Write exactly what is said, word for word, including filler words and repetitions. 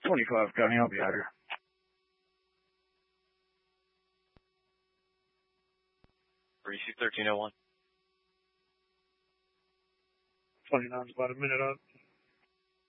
twenty-five County, I'll be out here. Receive thirteen oh one. twenty-nine's about a minute up.